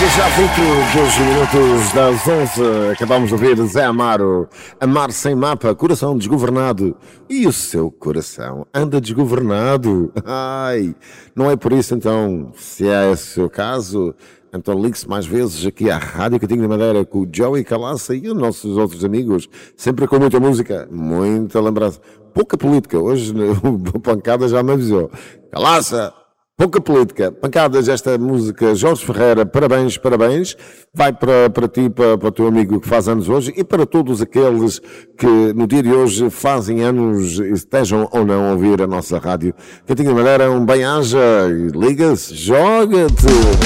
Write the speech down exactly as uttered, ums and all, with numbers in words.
Já feito doze minutos das onze, acabamos de ouvir Zé Amaro, Amar Sem Mapa, Coração Desgovernado. E o seu coração anda desgovernado? Ai, não é por isso então, se é esse o seu caso, então ligue-se mais vezes aqui à Rádio Catinho da Madeira com o Joey Calaça e os nossos outros amigos, sempre com muita música, muita lembrança. Pouca política, hoje o Pancada já me avisou. Calaça! Pouca política, pancadas, esta música Jorge Ferreira, parabéns, parabéns, vai para, para ti, para, para o teu amigo que faz anos hoje e para todos aqueles que no dia de hoje fazem anos e estejam ou não a ouvir a nossa rádio. Catinho da Madeira, um bem-aja, liga-se, joga-te!